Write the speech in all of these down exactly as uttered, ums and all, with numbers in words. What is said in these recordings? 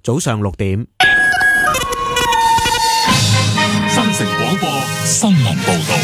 早上六點。 新城廣播新聞報道。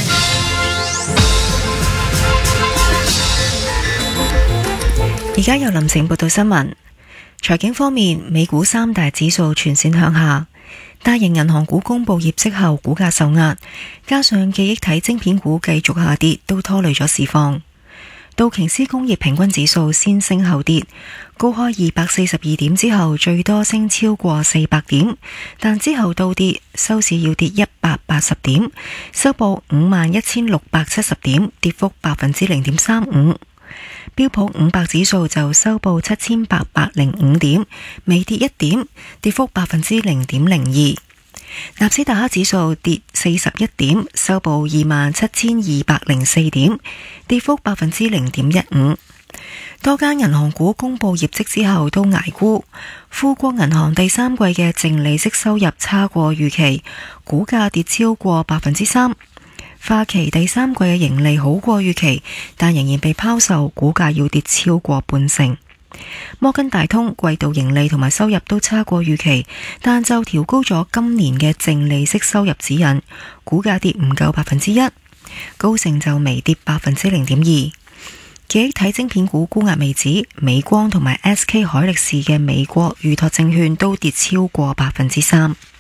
而家由林城報道新聞。財經方面，美股三大指數全線向下，大型銀行股公布業績後股價受壓，加上記憶體晶片股繼續下跌，都拖累咗市況。道瓊斯工業平均指數先升後跌，高開二百四十二點之後最多升超過四百點，但之後倒跌，收市要跌一百八十點，收報五萬一千六百七十點，跌幅百分之零點三五。標普五百指數就收報七千八百零五點，微跌一點，跌幅百分之零點零二。納斯達克指數跌四十一點，收報二萬七千二百零四點，跌幅百分之零點一五。多間銀行股公布業績之後都捱沽，富國銀行第三季嘅淨利息收入差過預期，股價跌超過百分之三。花旗第三季嘅盈利好過預期，但仍然被拋售，股價要跌超過半成。摩根大通季度盈利同埋收入都差過預期，但就調高咗今年嘅淨利息收入指引，股價跌唔夠百分之一。高盛就微跌百分之零點二。記憶體晶片股沽壓未止，美光同埋 S K 海力士嘅美國預託證券都跌超過百分之三。